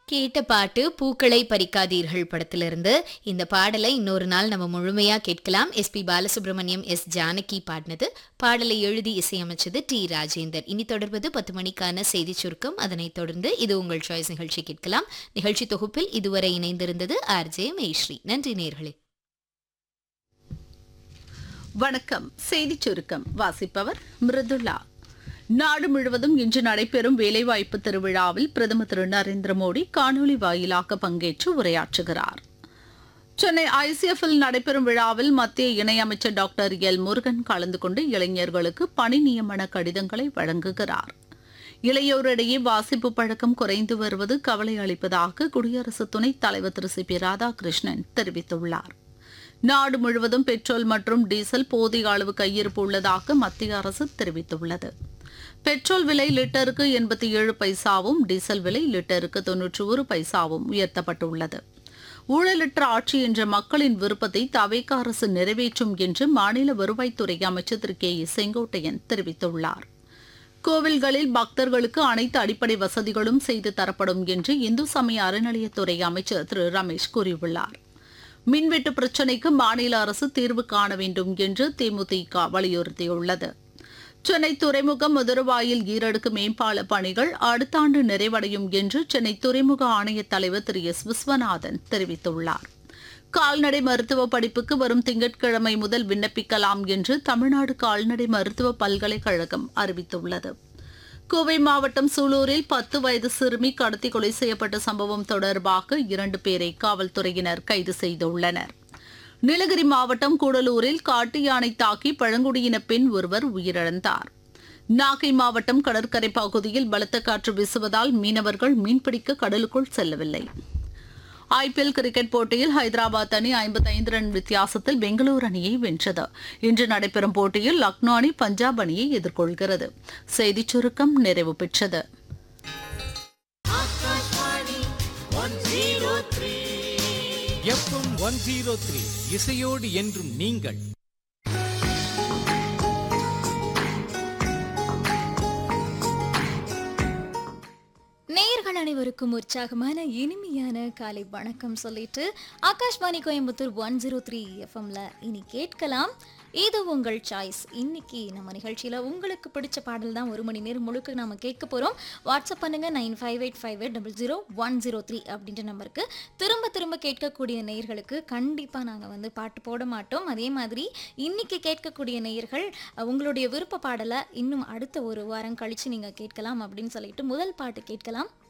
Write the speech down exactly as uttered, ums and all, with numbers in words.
கேட்ட பாட்டு பூக்களை பறிக்காதீர்கள் படத்திலிருந்து. இந்த பாடலை இன்னொரு நாள் நம்ம முழுமையா கேட்கலாம். S B Balasubramaniam, S Janaki பாடினது. பாடலை எழுதி இசையமைச்சது டி ராஜேந்தர். இனி தொடர்வது பத்து மணிக்கான செய்தி சுருக்கம். அதனைத் தொடர்ந்து இது உங்கள் சாய்ஸ் நிகழ்ச்சி கேட்கலாம். நிகழ்ச்சி தொகுப்பில் இதுவரை இணைந்திருந்தது ஆர் ஜே மேஸ்ரீ. நன்றி நேர்களே. வணக்கம். செய்தி சுருக்கம் வாசிப்பவர் மிருதுளா. நாடு முழுவதும் இன்று நடைபெறும் வேலைவாய்ப்பு திருவிழாவில் பிரதமர் திரு நரேந்திர மோடி காணொலி வாயிலாக பங்கேற்று உரையாற்றுகிறார். சென்னை ஐசிஎஃப்இல் நடைபெறும் விழாவில் மத்திய இணையமைச்சர் டாக்டர் எல் முருகன் கலந்து கொண்டு இளைஞர்களுக்கு பணி நியமன கடிதங்களை வழங்குகிறார். இளையோரிடையே வாசிப்பு பழக்கம் குறைந்து வருவது கவலை அளிப்பதாக குடியரசு துணைத் தலைவர் திரு சி பி ராதாகிருஷ்ணன் தெரிவித்துள்ளார். நாடு முழுவதும் பெட்ரோல் மற்றும் டீசல் போதிய அளவு கையிருப்பு உள்ளதாக மத்திய அரசு தெரிவித்துள்ளது. பெட்ரோல் விலை லிட்டருக்கு எண்பத்தி ஏழு பைசாவும், டீசல் விலை லிட்டருக்கு தொன்னூற்றி ஒரு பைசாவும் உயர்த்தப்பட்டுள்ளது. ஊழலற்ற ஆட்சி என்ற மக்களின் விருப்பத்தை தவேக அரசு நிறைவேற்றும் என்று மாநில வருவாய்த்துறை அமைச்சர் திரு கே ஏ செங்கோட்டையன் தெரிவித்துள்ளார். கோவில்களில் பக்தர்களுக்கு அனைத்து அடிப்படை வசதிகளும் செய்து தரப்படும் என்று இந்து சமய அறநிலையத்துறை அமைச்சர் திரு ரமேஷ் கூறியுள்ளார். மின்வெட்டு பிரச்சினைக்கு மாநில அரசு தீர்வு காண வேண்டும் என்று தேமுதிக வலியுறுத்தியுள்ளது. சென்னை துறைமுகம் மதுரவாயில் ஈரடுக்கு மேம்பால பணிகள் அடுத்த ஆண்டு நிறைவடையும் என்று சென்னை துறைமுக ஆணைய தலைவர் திரு எஸ் விஸ்வநாதன் தெரிவித்துள்ளார். கால்நடை மருத்துவ படிப்புக்கு வரும் திங்கட்கிழமை முதல் விண்ணப்பிக்கலாம் என்று தமிழ்நாடு கால்நடை மருத்துவ பல்கலைக்கழகம் அறிவித்துள்ளது. கோவை மாவட்டம் சூலூரில் பத்து வயது சிறுமி கடத்தி கொலை செய்யப்பட்ட சம்பவம் தொடர்பாக இரண்டு பேரை காவல்துறையினர் கைது செய்துள்ளனர். நீலகிரி மாவட்டம் கூடலூரில் காட்டு யானை தாக்கி பழங்குடியின பெண் ஒருவர் உயிரிழந்தார். நாகை மாவட்டம் கடற்கரை பகுதியில் பலத்த காற்று வீசுவதால் மீனவர்கள் மீன்பிடிக்க கடலுக்குள் செல்லவில்லை. ஐபிஎல் கிரிக்கெட் போட்டியில் ஹைதராபாத் அணி ஐம்பத்தி ஐந்து ரன் வித்தியாசத்தில் பெங்களூரு அணியை வென்றது. இன்று நடைபெறும் போட்டியில் லக்னோ அணி பஞ்சாப் அணியை எதிர்கொள்கிறது. செய்திச் சுருக்கம் நிறைவு பெற்றது. எஃப்எம் ஒன் ஜீரோ த்ரீ இசையோடு என்றும் நீங்கள். நேயர்கள் அனைவருக்கும் உற்சாகமான இனிமையான காலை வணக்கம் சொல்லிட்டு Akashvani Coimbatore one zero three எஃப்எம்ல இனி கேட்கலாம் இது உங்கள் சாய்ஸ். இன்னைக்கு நம்ம நிகழ்ச்சியில் உங்களுக்கு பிடிச்ச பாடல் தான் ஒரு மணி நேரம் முழுக்க நம்ம கேட்க போகிறோம். வாட்ஸ்அப் பண்ணுங்கள் nine five eight five eight double zero one zero three அப்படின்ற நம்பருக்கு. திரும்ப திரும்ப கேட்கக்கூடிய நேயர்களுக்கு கண்டிப்பாக நாங்கள் வந்து பாட்டு போட மாட்டோம். அதே மாதிரி இன்னைக்கு கேட்கக்கூடிய நேயர்கள் உங்களுடைய விருப்ப பாடலை இன்னும் அடுத்த ஒரு வாரம் கழித்து நீங்கள் கேட்கலாம் அப்படின்னு சொல்லிட்டு முதல் பாட்டு கேட்கலாம்.